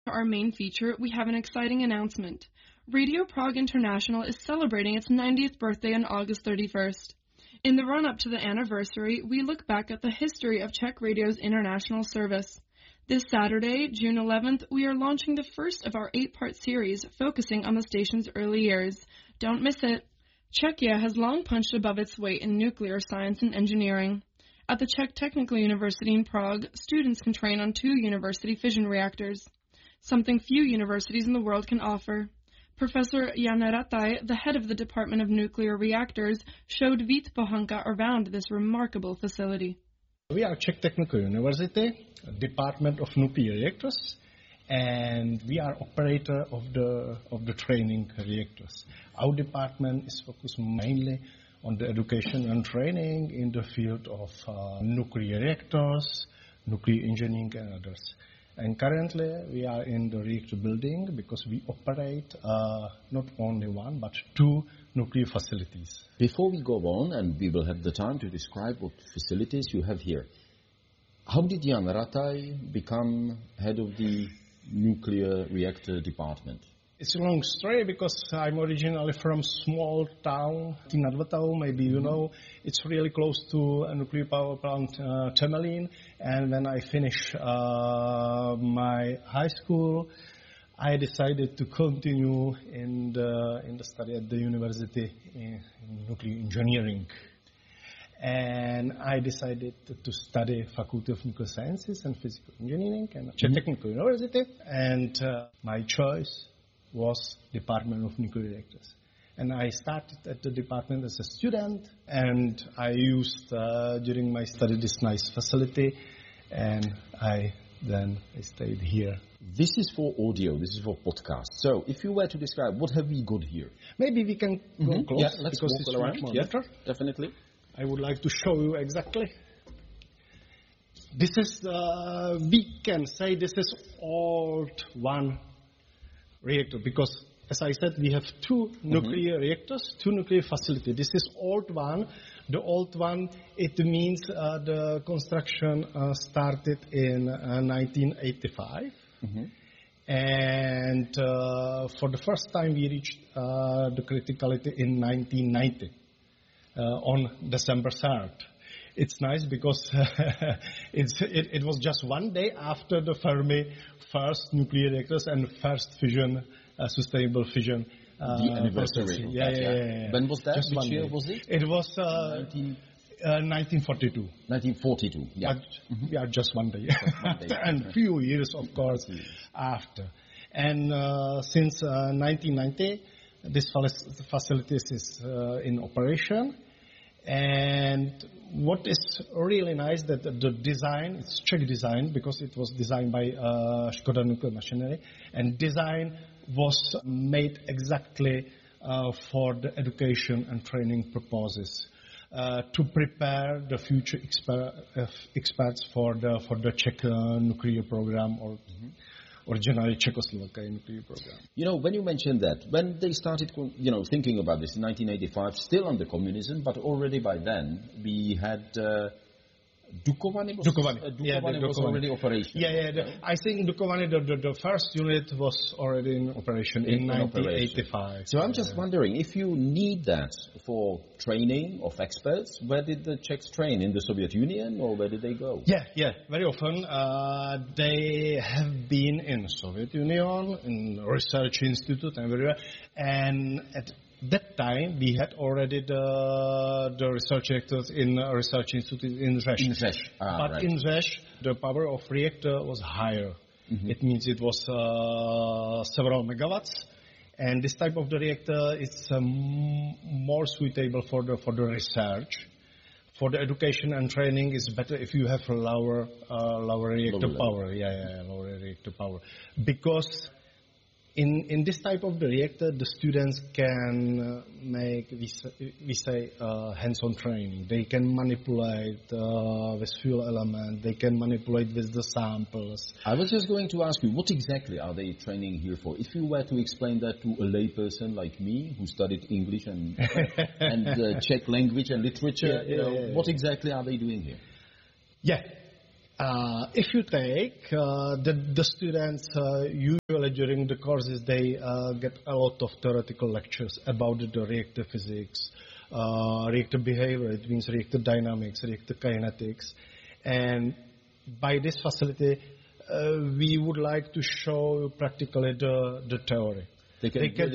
Our main feature, we have an exciting announcement. Radio Prague International is celebrating its 90th birthday on August 31st. In the run-up to the anniversary, we look back at the history of Czech Radio's international service. This Saturday, June 11th, we are launching the first of our 8-part series focusing on the station's early years. Don't miss it. Czechia has long punched above its weight in nuclear science and engineering. At the Czech Technical University in Prague, students can train on 2 university fission reactors, something few universities in the world can offer. Professor Jan Rataj, the head of the Department of Nuclear Reactors, showed Vít Pohanka around this remarkable facility. We are Czech Technical University, Department of Nuclear Reactors, and we are operator of the training reactors. Our department is focused mainly on the education and training in the field of nuclear reactors, nuclear engineering and others. And currently we are in the reactor building because we operate not only 1 but 2 nuclear facilities. Before we go on, and we will have the time to describe what facilities you have here, how did Jan Rataj become head of the nuclear reactor department? It's a long story because I'm originally from small town, Nad Vltavou, maybe you know. It's really close to a nuclear power plant, Temelín. And when I finished my high school, I decided to continue in the study at the university in nuclear engineering. And I decided to study Faculty of Nuclear Sciences and Physical Engineering at Czech Technical University. And my choice was Department of Nuclear Reactors. And I started at the department as a student, and I used during my study this nice facility, and I stayed here. This is for audio, this is for podcast. So if you were to describe, what have we got here? Maybe we can go close. Yeah, let's walk around. Yeah, definitely. I would like to show you exactly. This is, we can say this is old one reactor, because as I said, we have 2 nuclear reactors, 2 nuclear facilities. This is old one. The old one, it means the construction started in 1985. And for the first time we reached the criticality in 1990 on December 3rd. It's nice because it was just 1 day after the Fermi first nuclear reactors and first fission, sustainable fission. The anniversary. Yeah. When was that? Just Which year was it? It was 1942. 1942, yeah. Yeah, just 1 day. And few years, of course, after. And since 1990, this facility is in operation. And what is really nice that the design, it's Czech design because it was designed by Škoda Nuclear Machinery, and design was made exactly for the education and training purposes to prepare the future experts for the Czech nuclear program or originally Czechoslovakia nuclear program. You know, when you mentioned that, when they started, thinking about this in 1985, still under communism, but already by then we had Dukovany was already operational. Yeah. I think Dukovany, the first unit was already in operation in 1985. So I'm just wondering, if you need that for training of experts, where did the Czechs train? In the Soviet Union, or where did they go? Yeah. Very often they have been in Soviet Union, in research institute and everywhere. And at that time, we had already the research reactors in research institute in Rzesz. But in Rzesz, the power of reactor was higher. It means it was several megawatts. And this type of the reactor is more suitable for the research. For the education and training, it's better if you have lower reactor power. Lower reactor power. Because in this type of the reactor, the students can make, we say, hands-on training. They can manipulate with fuel element. They can manipulate with the samples. I was just going to ask you, what exactly are they training here for? If you were to explain that to a layperson like me, who studied English and Czech language and literature, what exactly are they doing here? Yeah. If you take the students, usually during the courses, they get a lot of theoretical lectures about the reactor physics, reactor behavior, it means reactor dynamics, reactor kinetics. And by this facility, we would like to show practically the theory. They can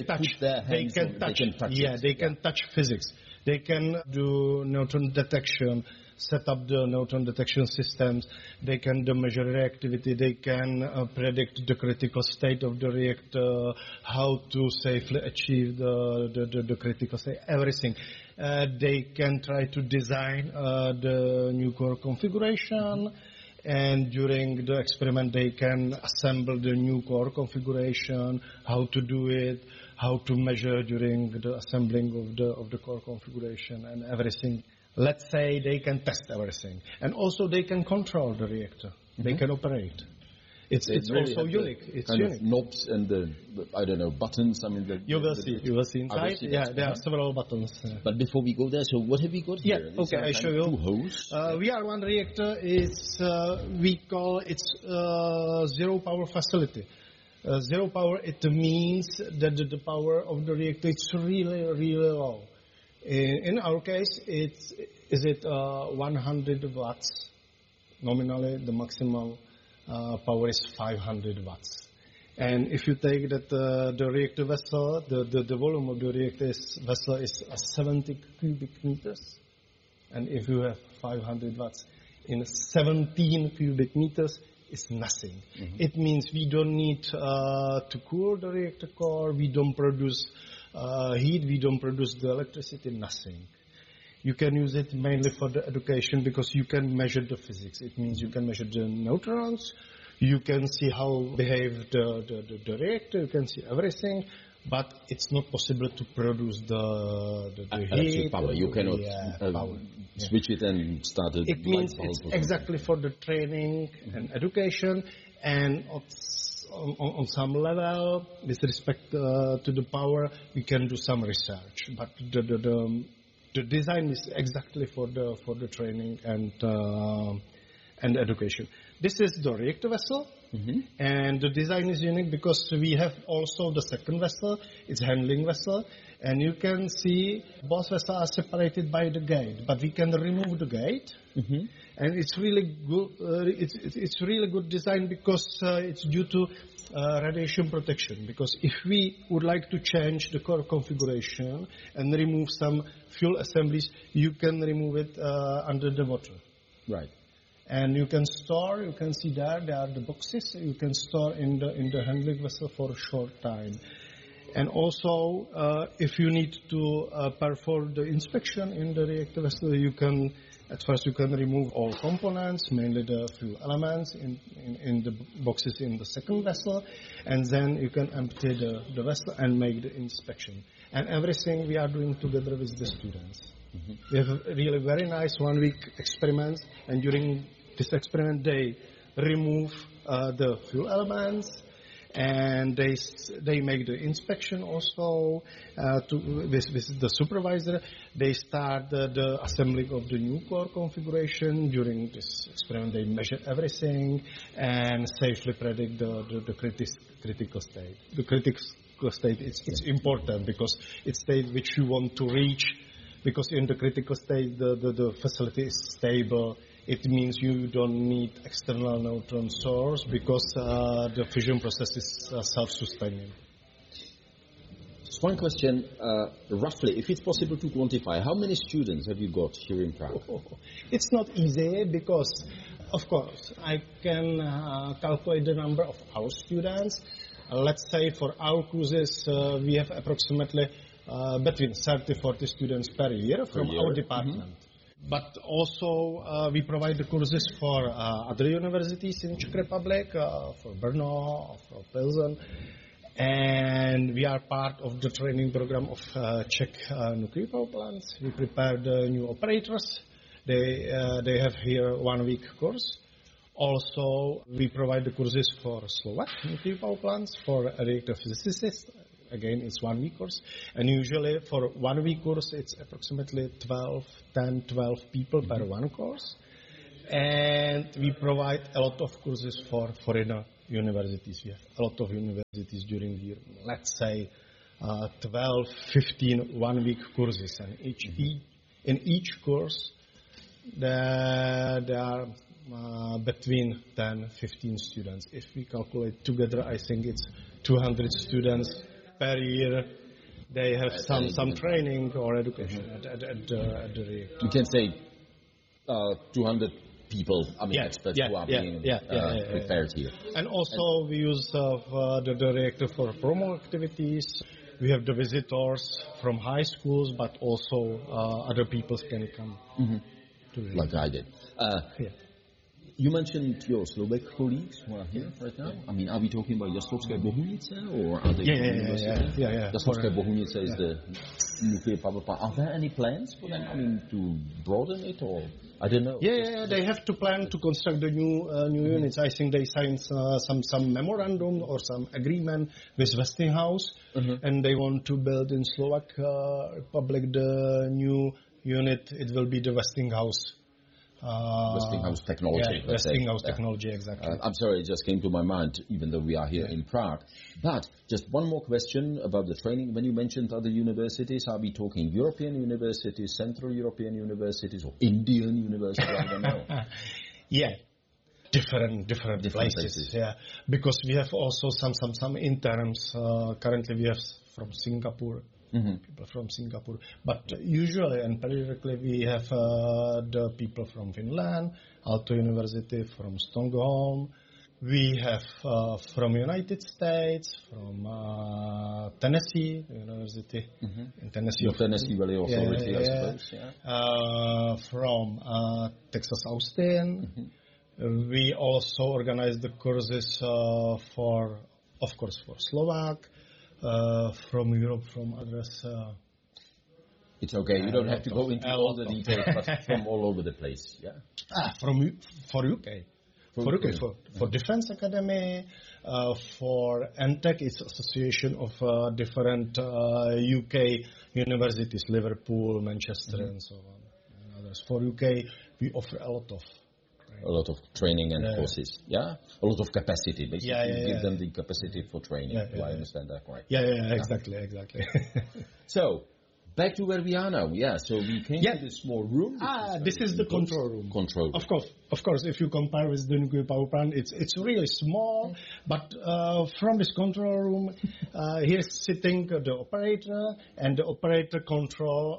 touch physics. They can do neutron detection, set up the neutron detection systems. They can do measure reactivity. They can predict the critical state of the reactor, how to safely achieve the critical state, everything. They can try to design the new core configuration. And during the experiment, they can assemble the new core configuration, how to do it, how to measure during the assembling of the core configuration and everything. Let's say they can test everything. And also they can control the reactor. Mm-hmm. They can operate. It's really also unique. It's kind unique. Of knobs and the, I don't know, buttons. I mean, you will see inside. There are several buttons. But before we go there, so what have we got here? Okay, I show you. Two hosts. VR1 reactor is, we call it zero power facility. Zero power, it means that the power of the reactor is really, really low. In our case, is it 100 watts? Nominally, the maximum power is 500 watts. And if you take that the reactor vessel, the volume of the reactor vessel is 70 cubic meters. And if you have 500 watts in 17 cubic meters, it's nothing. Mm-hmm. It means we don't need to cool the reactor core, we don't produce heat, we don't produce the electricity, nothing. You can use it mainly for the education because you can measure the physics. It means you can measure the neutrons, you can see how behave the reactor, you can see everything, but it's not possible to produce the heat. Power. You cannot switch it and start it. It means it's exactly for the training and education, and on some level, with respect to the power, we can do some research. But the design is exactly for the training and education. This is the reactor vessel, mm-hmm. and the design is unique because we have also the second vessel. It's handling vessel, and you can see both vessels are separated by the gate, but we can remove the gate, mm-hmm. and it's really good. It's really good design because it's due to radiation protection. Because if we would like to change the core configuration and remove some fuel assemblies, you can remove it under the water. Right. And you can store. You can see there are the boxes. You can store in the handling vessel for a short time. And also, if you need to perform the inspection in the reactor vessel, at first you can remove all components, mainly the fuel elements in the boxes in the second vessel, and then you can empty the vessel and make the inspection. And everything we are doing together with the students. Mm-hmm. We have a really very nice 1-week experiment, and during this experiment they remove the fuel elements, and they make the inspection also with the supervisor. They start the assembling of the new core configuration. During this experiment, they measure everything and safely predict the critical state. The critical state is important because it's state which you want to reach. Because in the critical state, the facility is stable. It means you don't need external neutron source because the fission process is self-sustaining. Just one question, roughly, if it's possible to quantify, how many students have you got here in Prague? It's not easy because, of course, I can calculate the number of our students. Let's say for our courses, we have approximately between 30-40 students per year from our department. Mm-hmm. But also we provide the courses for other universities in Czech Republic, for Brno, for Pilsen, and we are part of the training program of Czech nuclear power plants. We prepare the new operators. They have here 1-week course. Also, we provide the courses for Slovak nuclear power plants, for reactor physicists. Again, it's 1-week course. And usually for 1-week course, it's approximately 12 people per one course. And we provide a lot of courses for foreign universities. We have a lot of universities during the year, let's say 12, 15 one-week courses. And in each course, there are between 10, 15 students. If we calculate together, I think it's 200 students per year. They have some training or education at the reactor. You can say 200 people, experts who are being prepared here. And also we use the reactor for promo activities. We have the visitors from high schools, but also other people can come. Like I did. You mentioned your Slovak colleagues who are here right now. I mean, are we talking about Jaslovské Bohunice or are they universities? Yeah. Jaslovské Bohunice is the nuclear power plant. Are there any plans for them? I mean, to broaden it or I don't know. Yeah. They have to plan to construct the new units. I think they signed some memorandum or some agreement with Westinghouse, and they want to build in Slovak Republic the new unit. It will be the Westinghouse. Westinghouse technology. Westinghouse technology, exactly. I'm sorry, it just came to my mind, even though we are here in Prague. But just one more question about the training. When you mentioned other universities, are we talking European universities, Central European universities, or Indian universities? I don't know. Different places. Yeah, because we have also some interns. Currently, we have from Singapore. People from Singapore, but usually and periodically we have the people from Finland, Aalto University, from Stockholm. We have from United States, from Tennessee University, in Tennessee. Tennessee Valley Authority, I suppose. From Texas Austin. We also organize the courses for Slovak. From Europe, from others. It's okay. You don't have to go into all the details, but from all over the place. Yeah. For UK. For Defense Academy, for ENTEC, it's association of different UK universities, Liverpool, Manchester, and so on, and others. For UK, we offer a lot of training and courses, a lot of capacity, basically. Give them the capacity for training. Do I understand that correct? Exactly. So, back to where we are now. So we came to this small room. This is the control room. Of course, if you compare with the nuclear power plant, it's really small. But from this control room, here's sitting the operator, and the operator control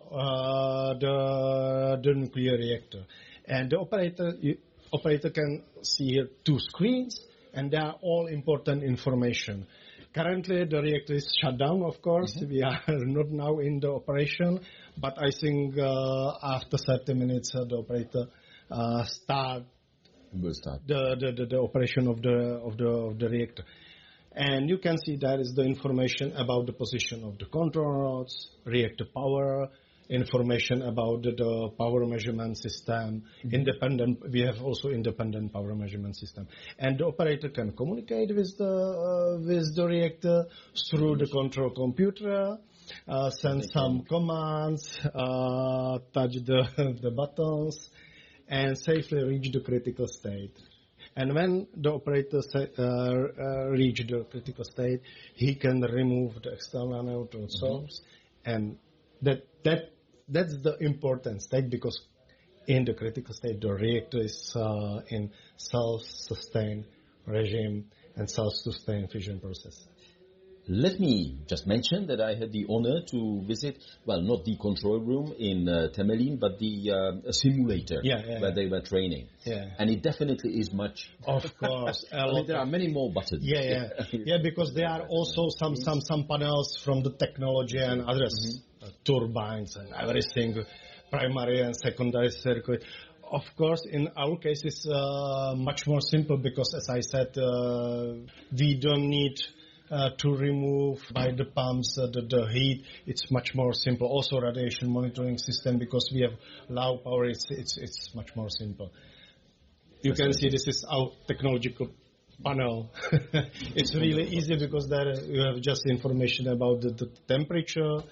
the nuclear reactor. And the operator can see here two screens, and they are all important information. Currently, the reactor is shut down, of course. We are not now in the operation, but I think after 30 minutes, the operator will start the operation of the reactor. And you can see that is the information about the position of the control rods, reactor power, information about the power measurement system. We have also independent power measurement system, and the operator can communicate with the reactor through the control computer, send some commands, touch the buttons, and safely reach the critical state. And when the operator reach the critical state, he can remove the external neutron source, and that's the important state, because in the critical state, the reactor is in self-sustained regime and self-sustained fission process. Let me just mention that I had the honor to visit, well, not the control room in Temelín, but the simulator where they were training. And it definitely is much. Of course. There are many more buttons. Because there are also some panels from the technology and others, turbines and everything, primary and secondary circuit. Of course, in our case, it's much more simple because, as I said, we don't need to remove by the pumps the heat. It's much more simple. Also, radiation monitoring system, because we have low power, it's much more simple. You can see this is our technological panel. It's really easy because there you have just information about the temperature,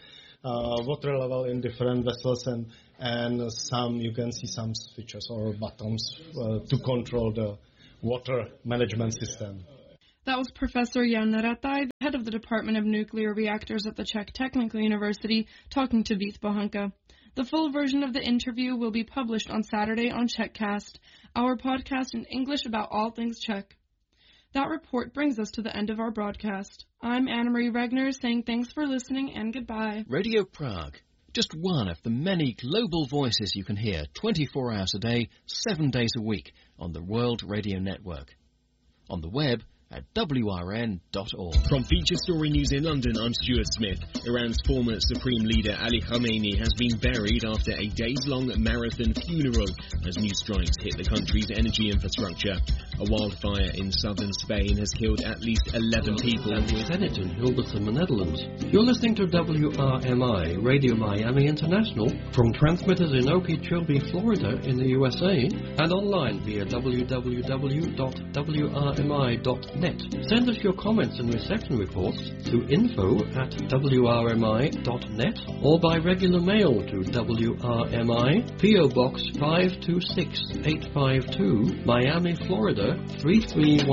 water level in different vessels, and some you can see some switches or buttons to control the water management system. That was Professor Jan Rataj, head of the Department of Nuclear Reactors at the Czech Technical University, talking to Vít Bohanka. The full version of the interview will be published on Saturday on Czechcast, our podcast in English about all things Czech. That report brings us to the end of our broadcast. I'm Anna-Marie Regner saying thanks for listening and goodbye. Radio Prague, just one of the many global voices you can hear 24 hours a day, 7 days a week on the World Radio Network. On the web at WRN.org. From Feature Story News in London, I'm Stuart Smith. Iran's former Supreme Leader Ali Khamenei has been buried after a days-long marathon funeral as new strikes hit the country's energy infrastructure. A wildfire in southern Spain has killed at least 11 people. And Senate in Hilversum, Netherlands. You're listening to WRMI, Radio Miami International, from transmitters in Okeechobee, Florida in the USA, and online via www.wrmi.net. Send us your comments and reception reports to info@wrmi.net or by regular mail to WRMI, P.O. Box 526852, Miami, Florida 331